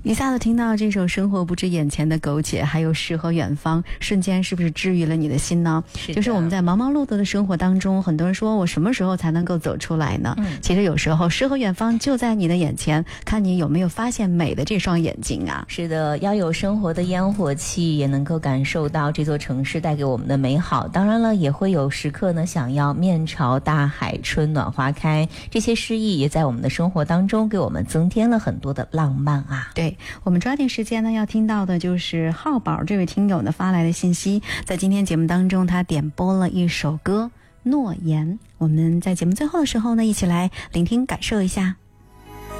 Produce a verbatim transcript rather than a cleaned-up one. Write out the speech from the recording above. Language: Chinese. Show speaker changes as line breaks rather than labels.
一下子听到这首生活不止眼前的苟且，还有诗和远方，瞬间是不是治愈了你的心呢？是就是我们在忙忙碌碌的生活当中，很多人说我什么时候才能够走出来呢？嗯，其实有时候诗和远方就在你的眼前，看你有没有发现美的这双眼睛啊。
是的，要有生活的烟火气，也能够感受到这座城市带给我们的美好。当然了，也会有时刻呢想要面朝大海，春暖花开，这些诗意也在我们的生活当中给我们增添了很多的浪漫啊。
对，我们抓紧时间呢，要听到的就是浩宝这位听友呢发来的信息，在今天节目当中，他点播了一首歌《诺言》。我们在节目最后的时候呢，一起来聆听感受一下。